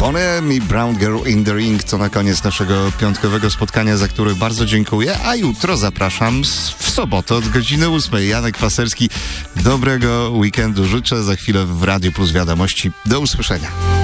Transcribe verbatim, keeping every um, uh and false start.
Bonham i Brown Girl in the Ring to na koniec naszego piątkowego spotkania, za który bardzo dziękuję, a jutro zapraszam w sobotę od godziny ósmej. Janek Paserski, dobrego weekendu życzę. Za chwilę w Radiu Plus Wiadomości. Do usłyszenia.